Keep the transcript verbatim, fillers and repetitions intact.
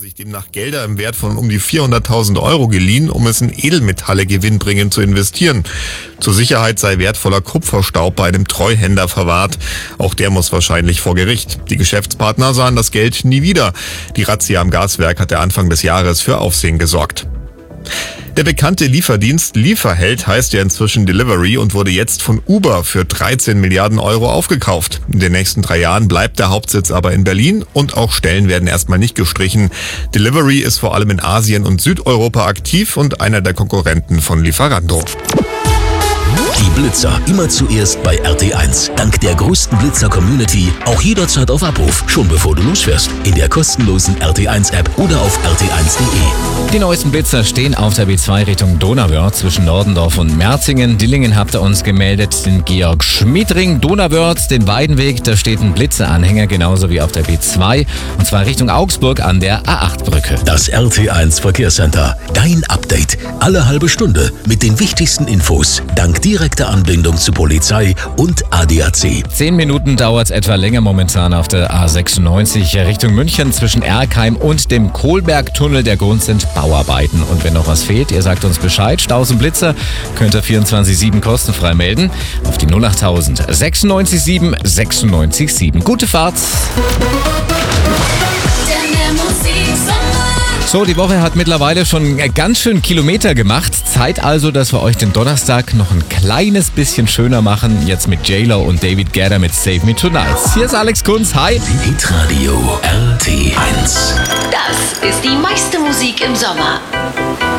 sich demnach Gelder im Wert von um die vierhunderttausend Euro geliehen, um es in Edelmetalle gewinnbringend zu investieren. Zur Sicherheit sei wertvoller Kupferstaub bei einem Treuhänder verwahrt. Auch der muss wahrscheinlich vor Gericht. Die Geschäftspartner sahen das Geld nie wieder. Die Razzia am Gaswerk hatte Anfang des Jahres für Aufsehen gesorgt. Der bekannte Lieferdienst Lieferheld heißt ja inzwischen Delivery und wurde jetzt von Uber für dreizehn Milliarden Euro aufgekauft. In den nächsten drei Jahren bleibt der Hauptsitz aber in Berlin und auch Stellen werden erstmal nicht gestrichen. Delivery ist vor allem in Asien und Südeuropa aktiv und einer der Konkurrenten von Lieferando. Die Blitzer immer zuerst bei R T eins. Dank der größten Blitzer-Community auch jederzeit auf Abruf, schon bevor du losfährst. In der kostenlosen R T eins App oder auf R T eins Punkt de. Die neuesten Blitzer stehen auf der B zwei Richtung Donauwörth zwischen Nordendorf und Merzingen. Dillingen habt ihr uns gemeldet, den Georg-Schmied-Ring. Donauwörth, den Weidenweg, da steht ein Blitzeranhänger, genauso wie auf der B zwei. Und zwar Richtung Augsburg an der A acht Brücke. Das R T eins Verkehrscenter. Dein Update. Alle halbe Stunde mit den wichtigsten Infos. Dank direkter Anbindung zu Polizei und A D A C. Zehn Minuten dauert es etwa länger momentan auf der A sechsundneunzig Richtung München zwischen Erkheim und dem Kohlbergtunnel. Der Grund sind Bauarbeiten. Und wenn noch was fehlt, ihr sagt uns Bescheid. Staus und Blitzer könnt ihr vierundzwanzig sieben kostenfrei melden auf die null acht null null null sechsundneunzig sieben sechsundneunzig sieben. Gute Fahrt! So, die Woche hat mittlerweile schon ganz schön Kilometer gemacht. Zeit also, dass wir euch den Donnerstag noch ein kleines bisschen schöner machen. Jetzt mit J-Lo und David Guetta mit Save Me Tonight. Hier ist Alex Kunz. Hi. Hitradio R T eins. Das ist die meiste Musik im Sommer.